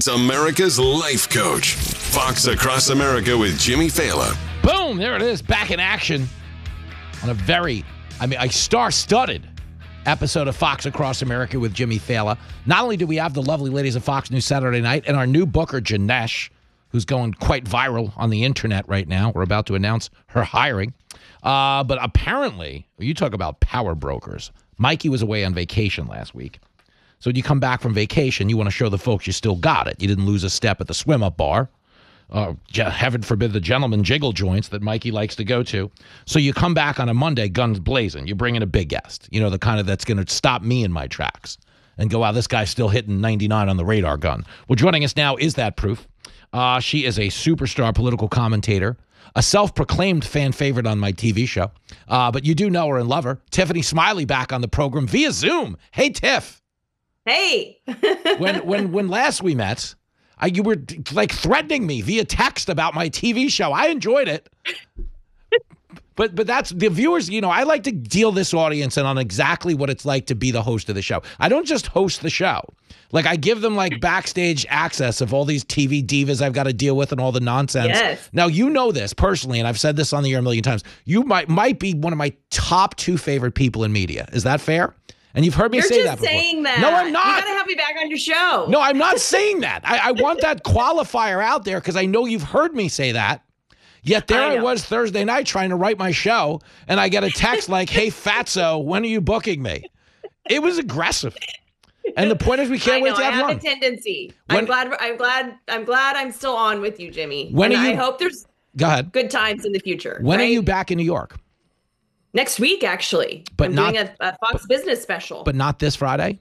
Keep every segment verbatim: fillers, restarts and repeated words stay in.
It's America's life coach. Fox Across America with Jimmy Fallon. Boom, there it is, back in action on a very, I mean, a star-studded episode of Fox Across America with Jimmy Fallon. Not only do we have the lovely ladies of Fox News Saturday Night and our new booker, Janesh, who's going quite viral on the internet right now. We're about to announce her hiring. Uh, but apparently, you talk about power brokers. Mikey was away on vacation last week. So when you come back from vacation, you want to show the folks you still got it. You didn't lose a step at the swim-up bar. Uh, heaven forbid the gentleman jiggle joints that Mikey likes to go to. So you come back on a Monday, guns blazing. You bring in a big guest, you know, the kind of that's going to stop me in my tracks and go, wow, this guy's still hitting ninety-nine on the radar gun. Well, joining us now is that proof. Uh, she is a superstar political commentator, a self-proclaimed fan favorite on my T V show. Uh, but you do know her and love her. Tiffany Smiley back on the program via Zoom. Hey, Tiff. Hey. when when when last we met, I, you were like threatening me via text about my T V show. I enjoyed it. But but that's the viewers, you know, I like to deal this audience in on exactly what it's like to be the host of the show. I don't just host the show. Like I give them like backstage access of all these T V divas I've got to deal with and all the nonsense. Yes. Now, you know this personally, and I've said this on the air a million times. You might might be one of my top two favorite people in media. Is that fair? And you've heard me You're say just that before. saying that. No, I'm not. You got to have me back on your show. No, I'm not saying that. I, I want that qualifier out there because I know you've heard me say that. Yet there I, I was Thursday night trying to write my show, and I get a text like, hey, fatso, when are you booking me? It was aggressive. And the point is we can't I know, wait to have I have fun. a tendency. When, I'm glad I'm glad I'm glad I'm still on with you, Jimmy. When and are you, I hope there's go ahead. good times in the future. When right? are you back in New York? Next week, actually. But I'm not, doing a, a Fox but, Business special. But not this Friday?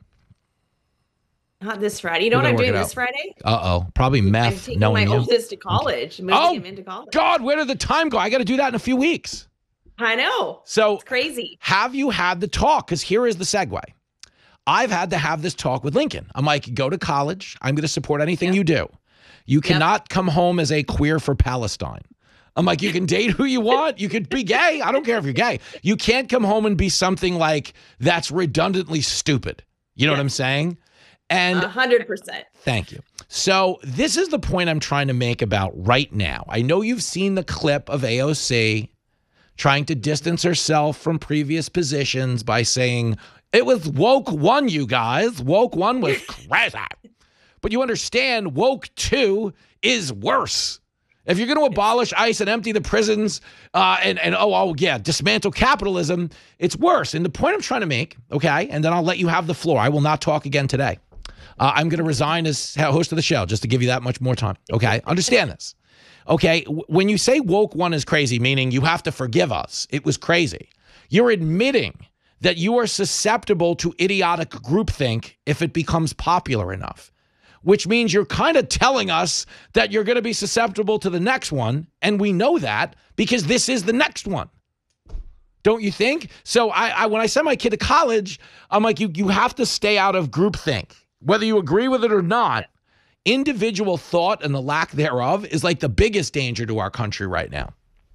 Not this Friday. You know what I'm doing this Friday? Uh-oh. Probably meth. I'm taking knowing my you. oldest to college. Moving oh, him into college. God, where did the time go? I got to do that in a few weeks. I know. So it's crazy. Have you had the talk? Because here is the segue. I've had to have this talk with Lincoln. I'm like, go to college. I'm going to support anything yep. you do. You cannot yep. come home as a queer for Palestine. I'm like, you can date who you want. You could be gay. I don't care if you're gay. You can't come home and be something like that's redundantly stupid. You know yep. what I'm saying? And a hundred percent. Thank you. So this is the point I'm trying to make about right now. I know you've seen the clip of A O C trying to distance herself from previous positions by saying, it was woke one, you guys. Woke one was crazy. But you understand woke two is worse. If you're going to abolish ICE and empty the prisons uh, and, and, oh, oh, yeah, dismantle capitalism, it's worse. And the point I'm trying to make, okay, and then I'll let you have the floor. I will not talk again today. Uh, I'm going to resign as host of the show just to give you that much more time. Okay, understand this. Okay, when you say woke one is crazy, meaning you have to forgive us, it was crazy. You're admitting that you are susceptible to idiotic groupthink if it becomes popular enough, which means you're kind of telling us that you're going to be susceptible to the next one, and we know that because this is the next one. Don't you think? So I, I when I send my kid to college, I'm like, you, you have to stay out of groupthink. Whether you agree with it or not, individual thought and the lack thereof is like the biggest danger to our country right now.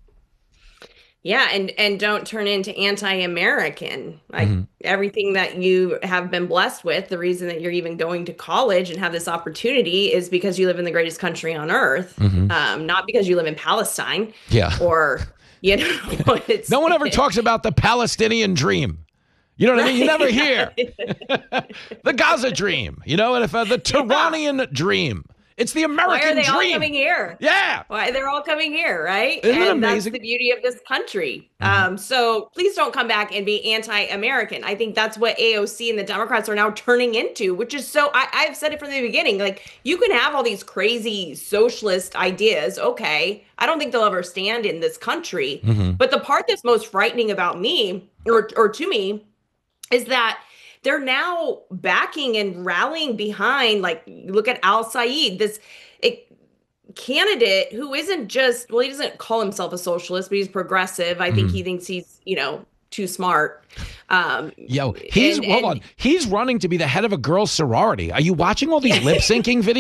Yeah, and and don't turn into anti-American. Like mm-hmm. everything that you have been blessed with, the reason that you're even going to college and have this opportunity is because you live in the greatest country on earth, mm-hmm. um, not because you live in Palestine. Yeah. Or, you know. It's, no one ever talks about the Palestinian dream. You know what right. I mean? You never hear. The Gaza dream, you know, and if uh, the Turanian yeah. dream. It's the American dream. Why are they dream. all coming here? Yeah. Why they're all coming here, right? Isn't it and amazing? That's the beauty of this country. Mm-hmm. Um, so please don't come back and be anti-American. I think that's what A O C and the Democrats are now turning into, which is so, I, I've said it from the beginning, like you can have all these crazy socialist ideas. Okay. I don't think they'll ever stand in this country. Mm-hmm. But the part that's most frightening about me or, or to me is that they're now backing and rallying behind, like, look at Al Said, this it, candidate who isn't just, well, he doesn't call himself a socialist, but he's progressive. I mm-hmm. think he thinks he's, you know, too smart. Um, Yo, he's, and, hold and, on. He's running to be the head of a girls' sorority. Are you watching all these lip syncing videos?